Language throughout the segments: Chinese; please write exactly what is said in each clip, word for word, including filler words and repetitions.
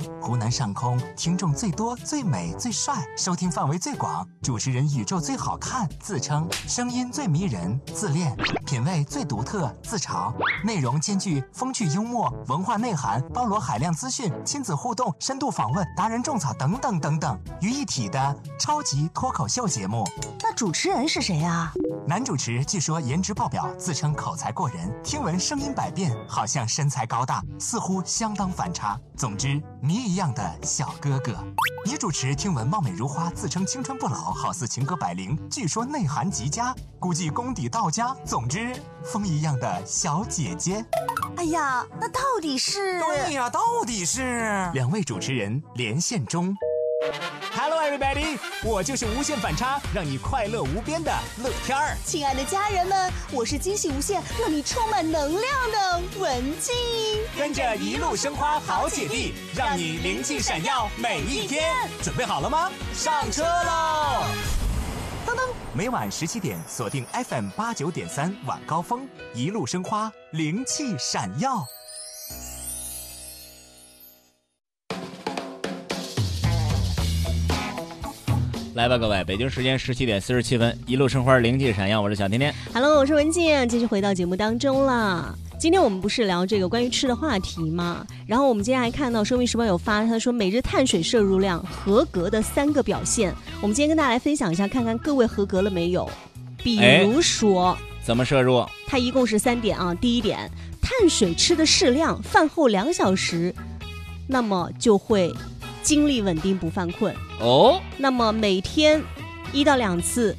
湖南上空听众最多、最美、最帅，收听范围最广，主持人宇宙最好看，自称声音最迷人，自恋品味最独特，自嘲内容兼具风趣幽默、文化内涵，包罗海量资讯、亲子互动、深度访问、达人种草等等等等于一体的超级脱口秀节目。 那主持人是谁啊？ 男主持据说颜值爆表，自称口才过人，听闻声音百变，好像身材高大，似乎相当反差。总之，谜一样的小哥哥。女主持听闻貌美如花，自称青春不老，好似情歌百灵，据说内涵极佳，估计功底到家。总之，风一样的小姐姐。 哎呀，那到底是？ 对呀，到底是？两位主持人连线中。Hello everybody， 我就是无限反差，让你快乐无边的乐天儿。 亲爱的家人们，我是惊喜无限，让你充满能量的文静。 跟着一路生花好姐弟，让你灵气闪耀每一天。准备好了吗？上车喽！噔噔，每晚十七点锁定 F M 八九点三晚高峰，一路生花，灵气闪耀。 来吧，各位，北京时间十七点四十七分，一路生花，灵气闪耀，我是小甜甜。 Hello， 我是文静，继续回到节目当中了。今天我们不是聊这个关于吃的话题吗？然后我们今天还看到《生命时报》有发，他说每日碳水摄入量合格的三个表现。我们今天跟大家来分享一下，看看各位合格了没有。比如说， 哎、怎么摄入？ 它一共是三点啊。第一点，碳水吃的适量，饭后两小时，那么就会精力稳定，不犯困哦。 那么每天一到两次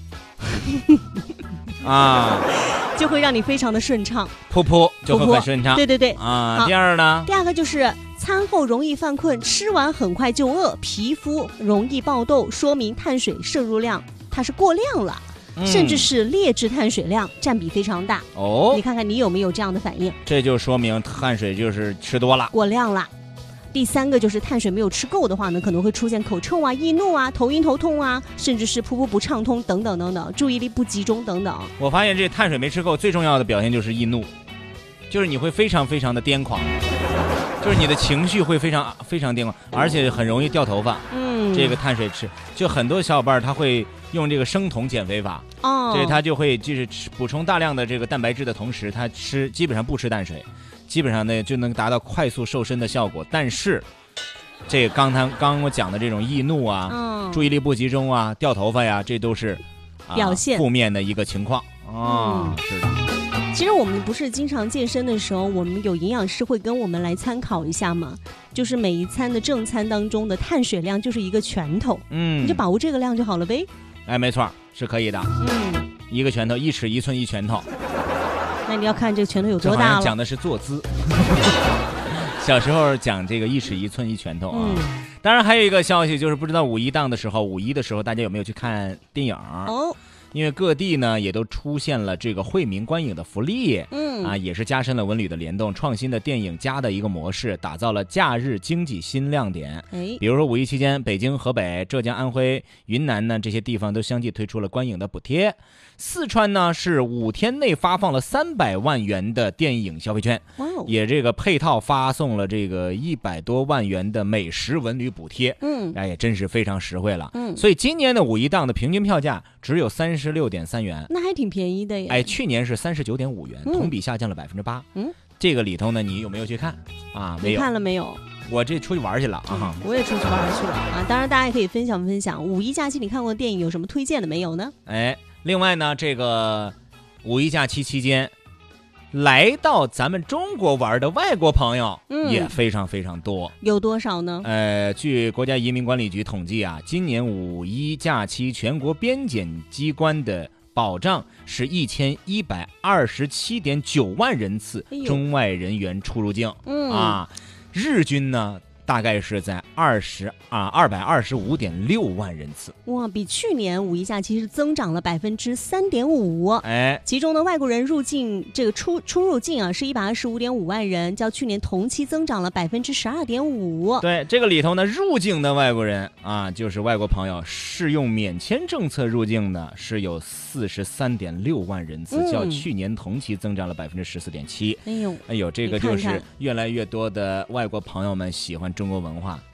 啊， 就会让你非常的顺畅， 噗噗就会很顺畅。 对对对啊。第二呢？ 第二个就是餐后容易犯困，吃完很快就饿，皮肤容易爆痘，说明碳水摄入量它是过量了。嗯、甚至是劣质碳水量占比非常大哦。 你看看你有没有这样的反应？ 这就说明碳水就是吃多了， 过量了。第三个就是碳水没有吃够的话呢，可能会出现口臭啊、易怒啊、头晕头痛啊，甚至是噗噗不畅通等等等等，注意力不集中等等。 我发现这碳水没吃够最重要的表现就是易怒，就是你会非常非常的癫狂，就是你的情绪会非常非常癫狂，而且很容易掉头发。嗯，这个碳水吃，就很多小伙伴他会用这个生酮减肥法，哦，所以他就会就是补充大量的这个蛋白质的同时，他吃基本上不吃淡水。基本上呢就能达到快速瘦身的效果，但是这个刚才刚刚我讲的这种易怒啊、嗯、注意力不集中啊、掉头发呀，这都是、啊、 表现负面的一个情况啊、嗯。是的。 其实我们不是经常健身的时候，我们有营养师会跟我们来参考一下嘛，就是每一餐的正餐当中的碳水量就是一个拳头，嗯，你就把握这个量就好了呗。 哎，没错，是可以的。嗯，一个拳头，一尺一寸一拳头。 那你要看这个拳头有多大了。 讲的是坐姿。小时候讲这个一尺一寸一拳头啊。嗯、当然还有一个消息，就是不知道五一档的时候，五一的时候大家有没有去看电影？哦。因为各地呢也都出现了这个惠民观影的福利，嗯啊，也是加深了文旅的联动，创新的电影加的一个模式，打造了假日经济新亮点。哎，比如说五一期间，北京、河北、浙江、安徽、云南呢这些地方都相继推出了观影的补贴。四川呢是五天内发放了三百万元的电影消费券，也这个配套发送了这个一百多万元的美食文旅补贴。嗯，哎，也真是非常实惠了。嗯，所以今年的五一档的平均票价只有三十六点三元， 那还挺便宜的耶。 哎，去年是三十九点五元，同比下降了百分之八。嗯，这个里头呢，你有没有去看啊？没有。 你看了没有？ 我这出去玩去了啊、嗯！ 我也出去玩去了啊！当然，大家也可以分享分享五一假期你看过的电影有什么推荐的没有呢？ 哎。另外呢，这个五一假期期间，来到咱们中国玩的外国朋友也非常非常多。 嗯、有多少呢？ 呃，据国家移民管理局统计啊，今年五一假期全国边检机关的保障是一千一百二十七点九万人次中外人员出入境。嗯啊，日均呢？大概是在二十啊二百二十五点六万人次， 哇，比去年五一假期是增长了百分之三点五。 哎， 其中的外国人入境这个出出入境啊是一百二十五点五万人，较去年同期增长了百分之十二点五。 对，这个里头呢，入境的外国人啊，就是外国朋友适用免签政策入境的是有四十三点六万人次，嗯、较去年同期增长了百分之十四点七。哎呦，哎呦，这个就是越来越多的外国朋友们喜欢中国文化。